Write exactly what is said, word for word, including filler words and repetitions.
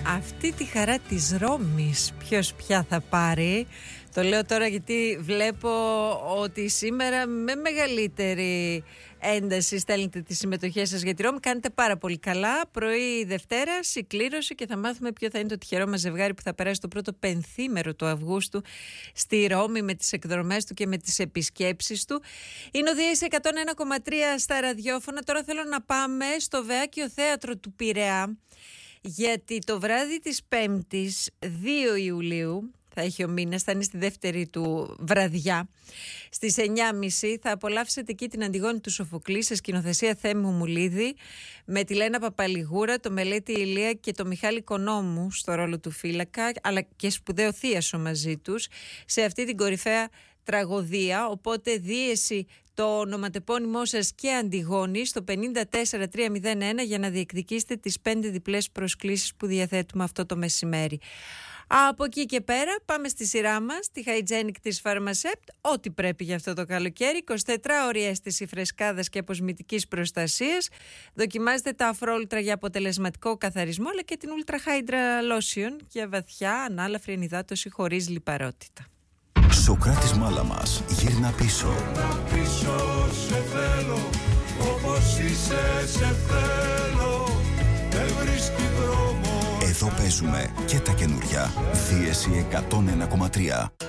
αυτή τη χαρά της Ρώμης ποιος πια θα πάρει? Το λέω τώρα γιατί βλέπω ότι σήμερα με μεγαλύτερη ένταση στέλνετε τις συμμετοχές σας για τη Ρώμη. Κάνετε πάρα πολύ καλά. Πρωί Δευτέρα, συγκλήρωση και θα μάθουμε ποιο θα είναι το τυχερό μας ζευγάρι που θα περάσει το πρώτο πενθήμερο του Αυγούστου στη Ρώμη με τις εκδρομές του και με τις επισκέψεις του. Είναι ο Δίας εκατόν ένα κόμμα τρία στα ραδιόφωνα. Τώρα θέλω να πάμε στο Βεάκιο Θέατρο του Πειραιά, γιατί το βράδυ της Πέμπτης δύο Ιουλίου θα έχει ο μήνας, θα είναι στη δεύτερη του βραδιά. Στις εννιά και μισή θα απολαύσετε εκεί την Αντιγόνη του Σοφοκλή σε σκηνοθεσία Θέμη Μουλίδη, με τη Λένα Παπαλιγούρα, το Μελέτη Ηλία και το Μιχάλη Κονόμου στο ρόλο του φύλακα, αλλά και σπουδαίο θίασο μαζί τους σε αυτή την κορυφαία τραγωδία. Οπότε δίεση το ονοματεπώνυμό σας και Αντιγόνη στο πενήντα τέσσερα τριακόσια ένα για να διεκδικήσετε τις πέντε διπλές προσκλήσεις που διαθέτουμε αυτό το μεσημέρι. Από εκεί και πέρα πάμε στη σειρά μας, τη Hygienic της Pharmacept, ό,τι πρέπει για αυτό το καλοκαίρι, εικοσιτετράωρη αίσθηση φρεσκάδας και αποσμητικής προστασίας. Δοκιμάζετε τα Afro Ultra για αποτελεσματικό καθαρισμό, αλλά και την Ultra Hydra Lotion για βαθιά ανάλαφρη ενυδάτωση χωρίς λιπαρότητα. Σοκράτης Μάλαμας, γύρνα πίσω. Γύρνα πίσω, σε θέλω, όπως είσαι σε θέλω, δεν βρίσκει δρόμο. Εδώ παίζουμε και τα καινούρια. Δίεση εκατόν ένα κόμμα τρία.